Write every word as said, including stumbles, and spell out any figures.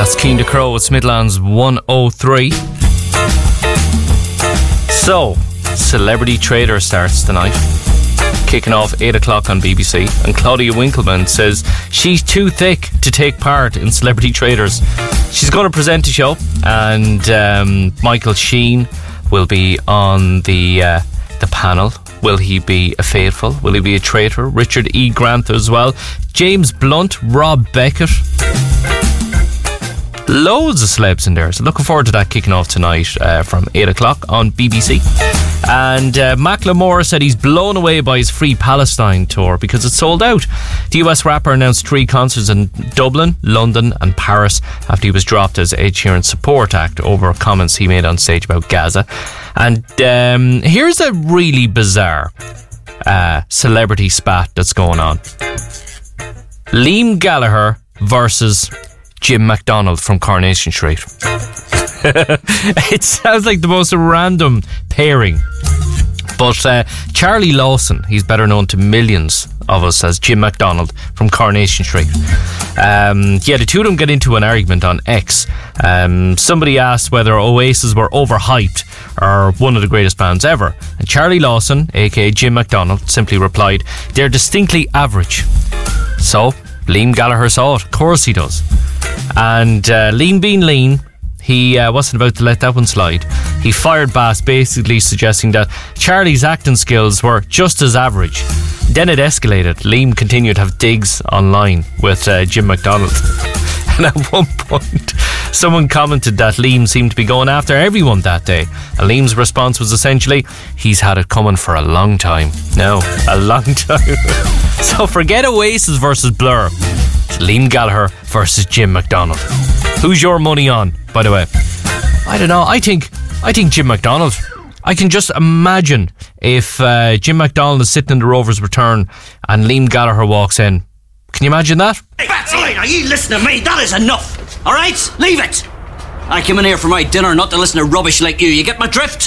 That's Keen to Crow with Midlands one oh three. So, Celebrity Trader starts tonight, kicking off eight o'clock on B B C, and Claudia Winkleman says she's too thick to take part in Celebrity Traders. She's going to present the show, and um, Michael Sheen will be on the uh, the panel. Will he be a faithful? Will he be a traitor? Richard E. Grant as well. James Blunt, Rob Beckett. Loads of celebs in there. So looking forward to that kicking off tonight uh, from eight o'clock on B B C. And uh, Macklemore said he's blown away by his Free Palestine tour because it's sold out. The U S rapper announced three concerts in Dublin, London and Paris after he was dropped as Ed Sheeran's support act over comments he made on stage about Gaza. And um, here's a really bizarre uh, celebrity spat that's going on. Liam Gallagher versus Jim McDonald from Coronation Street. It sounds like the most random pairing. But uh, Charlie Lawson, he's better known to millions of us as Jim McDonald from Coronation Street. Um, yeah, the two of them get into an argument on X. Um, somebody asked whether Oasis were overhyped or one of the greatest bands ever. And Charlie Lawson, aka Jim McDonald, simply replied, "They're distinctly average." So, Liam Gallagher saw it. Of course he does. And uh, Lean being lean, he uh, wasn't about to let that one slide. He fired back, basically suggesting that Charlie's acting skills were just as average. Then it escalated. Liam continued to have digs online with uh, Jim McDonald. And at one point, someone commented that Liam seemed to be going after everyone that day. And Liam's response was essentially, he's had it coming for a long time. No, a long time. So forget Oasis versus Blur. It's Liam Gallagher versus Jim McDonald. Who's your money on, by the way? I don't know. I think I think Jim McDonald. I can just imagine if uh, Jim McDonald is sitting in the Rovers return and Liam Gallagher walks in. Can you imagine that? Hey, that's right. Are you listening to me? That is enough. All right? Leave it. I came in here for my dinner, not to listen to rubbish like you. You get my drift?